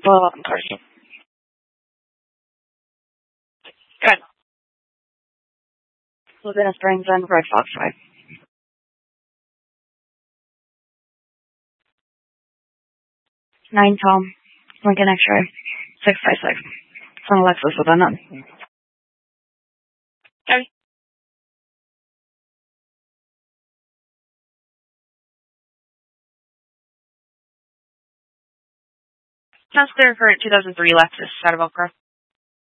Follow up cars. Good. Laguna Springs and Red Fox Drive. 9 Tom, Lincoln X-ray, 656. It's on Alexis with a none. Okay. Sounds clear for 2003 Lexus out of Okra.